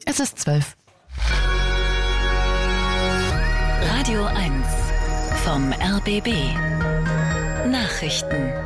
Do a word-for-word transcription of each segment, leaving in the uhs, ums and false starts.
Es ist zwölf. Radio eins vom R B B. Nachrichten.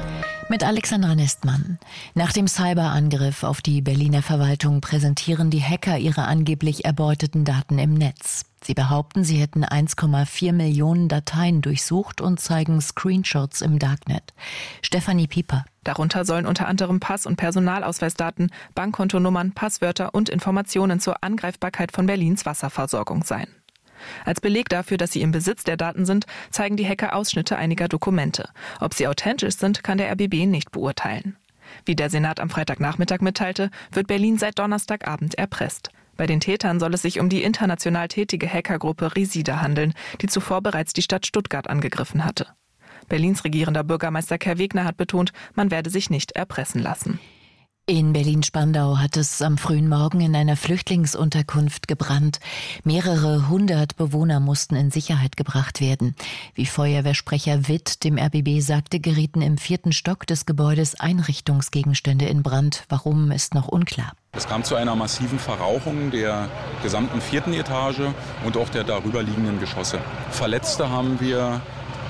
Mit Alexandra Nestmann. Nach dem Cyberangriff auf die Berliner Verwaltung präsentieren die Hacker ihre angeblich erbeuteten Daten im Netz. Sie behaupten, sie hätten eins Komma vier Millionen Dateien durchsucht und zeigen Screenshots im Darknet. Stefanie Pieper. Darunter sollen unter anderem Pass- und Personalausweisdaten, Bankkontonummern, Passwörter und Informationen zur Angreifbarkeit von Berlins Wasserversorgung sein. Als Beleg dafür, dass sie im Besitz der Daten sind, zeigen die Hacker Ausschnitte einiger Dokumente. Ob sie authentisch sind, kann der R B B nicht beurteilen. Wie der Senat am Freitagnachmittag mitteilte, wird Berlin seit Donnerstagabend erpresst. Bei den Tätern soll es sich um die international tätige Hackergruppe Resida handeln, die zuvor bereits die Stadt Stuttgart angegriffen hatte. Berlins regierender Bürgermeister Kai Wegner hat betont, man werde sich nicht erpressen lassen. In Berlin-Spandau hat es am frühen Morgen in einer Flüchtlingsunterkunft gebrannt. Mehrere hundert Bewohner mussten in Sicherheit gebracht werden. Wie Feuerwehrsprecher Witt dem R B B sagte, gerieten im vierten Stock des Gebäudes Einrichtungsgegenstände in Brand. Warum, ist noch unklar. Es kam zu einer massiven Verrauchung der gesamten vierten Etage und auch der darüberliegenden Geschosse. Verletzte haben wir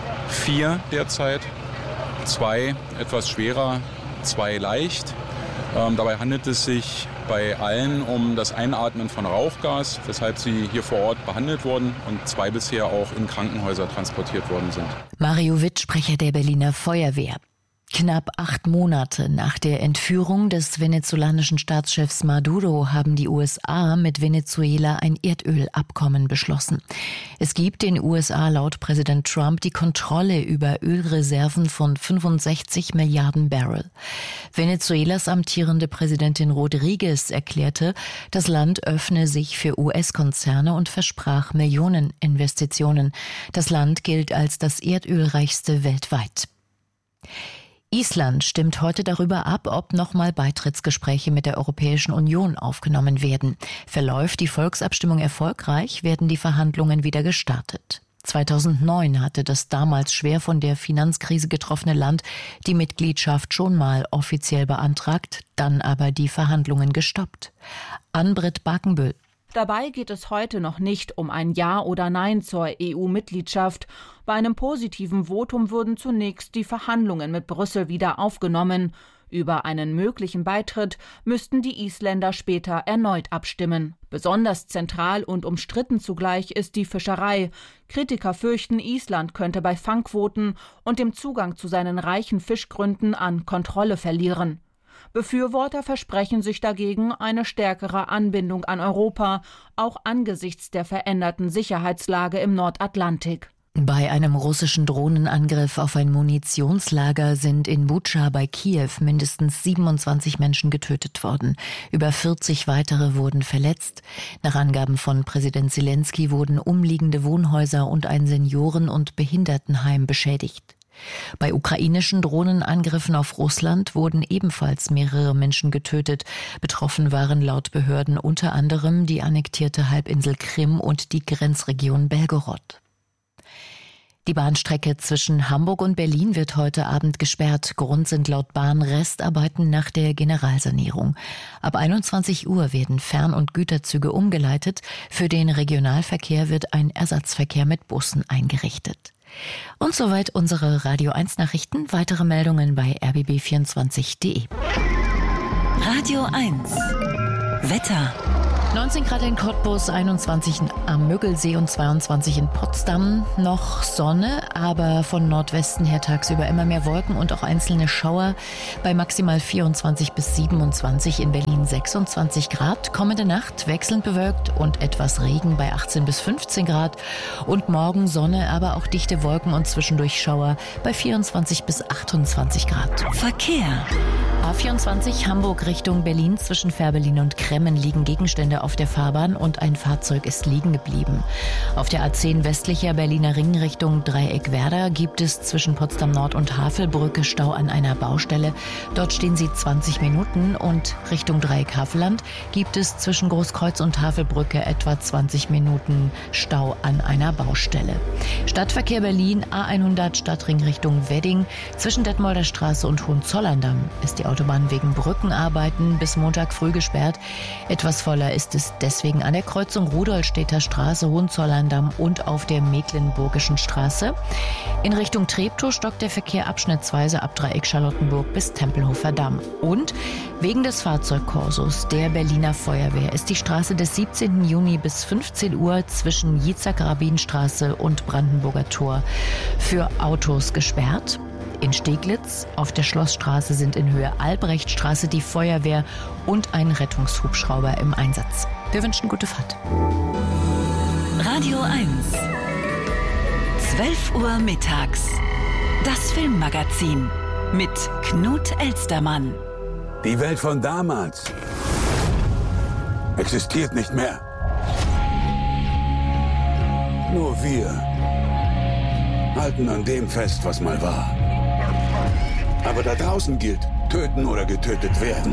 vier derzeit, zwei etwas schwerer, zwei leicht. Ähm, dabei handelt es sich bei allen um das Einatmen von Rauchgas, weshalb sie hier vor Ort behandelt wurden und zwei bisher auch in Krankenhäuser transportiert worden sind. Mario Witt, Sprecher der Berliner Feuerwehr. Knapp acht Monate nach der Entführung des venezolanischen Staatschefs Maduro haben die U S A mit Venezuela ein Erdölabkommen beschlossen. Es gibt den U S A laut Präsident Trump die Kontrolle über Ölreserven von fünfundsechzig Milliarden Barrel. Venezuelas amtierende Präsidentin Rodriguez erklärte, das Land öffne sich für U S-Konzerne und versprach Millioneninvestitionen. Das Land gilt als das erdölreichste weltweit. Island stimmt heute darüber ab, ob nochmal Beitrittsgespräche mit der Europäischen Union aufgenommen werden. Verläuft die Volksabstimmung erfolgreich, werden die Verhandlungen wieder gestartet. zweitausendneun hatte das damals schwer von der Finanzkrise getroffene Land die Mitgliedschaft schon mal offiziell beantragt, dann aber die Verhandlungen gestoppt. Ann-Britt Bakenbüll. Dabei geht es heute noch nicht um ein Ja oder Nein zur E U-Mitgliedschaft. Bei einem positiven Votum würden zunächst die Verhandlungen mit Brüssel wieder aufgenommen. Über einen möglichen Beitritt müssten die Isländer später erneut abstimmen. Besonders zentral und umstritten zugleich ist die Fischerei. Kritiker fürchten, Island könnte bei Fangquoten und dem Zugang zu seinen reichen Fischgründen an Kontrolle verlieren. Befürworter versprechen sich dagegen eine stärkere Anbindung an Europa, auch angesichts der veränderten Sicherheitslage im Nordatlantik. Bei einem russischen Drohnenangriff auf ein Munitionslager sind in Butscha bei Kiew mindestens siebenundzwanzig Menschen getötet worden. Über vierzig weitere wurden verletzt. Nach Angaben von Präsident Zelensky wurden umliegende Wohnhäuser und ein Senioren- und Behindertenheim beschädigt. Bei ukrainischen Drohnenangriffen auf Russland wurden ebenfalls mehrere Menschen getötet. Betroffen waren laut Behörden unter anderem die annektierte Halbinsel Krim und die Grenzregion Belgorod. Die Bahnstrecke zwischen Hamburg und Berlin wird heute Abend gesperrt. Grund sind laut Bahn Restarbeiten nach der Generalsanierung. Ab einundzwanzig Uhr werden Fern- und Güterzüge umgeleitet. Für den Regionalverkehr wird ein Ersatzverkehr mit Bussen eingerichtet. Und soweit unsere Radio eins Nachrichten. Weitere Meldungen bei r b b vierundzwanzig punkt d e. Radio eins Wetter. neunzehn Grad in Cottbus, einundzwanzig am Müggelsee und zweiundzwanzig in Potsdam. Noch Sonne, aber von Nordwesten her tagsüber immer mehr Wolken und auch einzelne Schauer. Bei maximal vierundzwanzig bis siebenundzwanzig, in Berlin sechsundzwanzig Grad. Kommende Nacht wechselnd bewölkt und etwas Regen bei achtzehn bis fünfzehn Grad. Und morgen Sonne, aber auch dichte Wolken und zwischendurch Schauer bei vierundzwanzig bis achtundzwanzig Grad. Verkehr. A vierundzwanzig Hamburg Richtung Berlin, zwischen Fährberlin und Kremmen liegen Gegenstände auf der Fahrbahn und ein Fahrzeug ist liegen geblieben. Auf der A zehn westlicher Berliner Ring Richtung Dreieck-Werder gibt es zwischen Potsdam Nord und Havelbrücke Stau an einer Baustelle. Dort stehen sie zwanzig Minuten und Richtung Dreieck-Havelland gibt es zwischen Großkreuz und Havelbrücke etwa zwanzig Minuten Stau an einer Baustelle. Stadtverkehr Berlin A hundert Stadtring Richtung Wedding. Zwischen Detmolder Straße und Hohenzollern-Damm ist die Autobahn wegen Brückenarbeiten bis Montag früh gesperrt. Etwas voller ist es deswegen an der Kreuzung Rudolstedter Straße, Hohenzollern-Damm und auf der Mecklenburgischen Straße. In Richtung Treptow stockt der Verkehr abschnittsweise ab Dreieck Charlottenburg bis Tempelhofer Damm. Und wegen des Fahrzeugkorsos der Berliner Feuerwehr ist die Straße des siebzehnten Juni bis fünfzehn Uhr zwischen Jitzak-Rabin-Straße und Brandenburger Tor für Autos gesperrt. In Steglitz auf der Schlossstraße sind in Höhe Albrechtstraße die Feuerwehr und ein Rettungshubschrauber im Einsatz. Wir wünschen gute Fahrt. Radio eins. zwölf Uhr mittags. Das Filmmagazin mit Knut Elstermann. Die Welt von damals existiert nicht mehr. Nur wir halten an dem fest, was mal war. Aber da draußen gilt, töten oder getötet werden.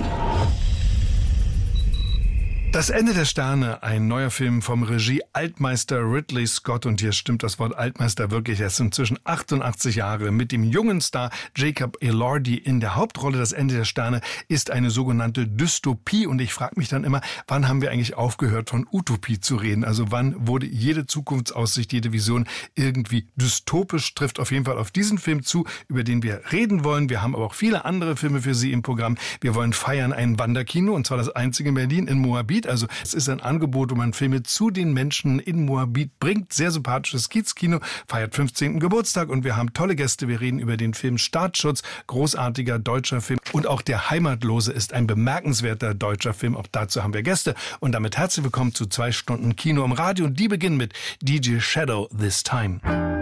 Das Ende der Sterne, ein neuer Film vom Regie-Altmeister Ridley Scott. Und hier stimmt das Wort Altmeister wirklich. Er ist inzwischen achtundachtzig Jahre mit dem jungen Star Jacob Elordi in der Hauptrolle. Das Ende der Sterne ist eine sogenannte Dystopie. Und ich frage mich dann immer, wann haben wir eigentlich aufgehört, von Utopie zu reden? Also wann wurde jede Zukunftsaussicht, jede Vision irgendwie dystopisch? Trifft auf jeden Fall auf diesen Film zu, über den wir reden wollen. Wir haben aber auch viele andere Filme für Sie im Programm. Wir wollen feiern ein Wanderkino, und zwar das einzige in Berlin, in Moabit. Also es ist ein Angebot, wo man Filme zu den Menschen in Moabit bringt. Sehr sympathisches Kiezkino, feiert fünfzehnten Geburtstag und wir haben tolle Gäste. Wir reden über den Film Staatsschutz, großartiger deutscher Film. Und auch Der Heimatlose ist ein bemerkenswerter deutscher Film. Auch dazu haben wir Gäste. Und damit herzlich willkommen zu zwei Stunden Kino im Radio. Und die beginnen mit D J Shadow This Time.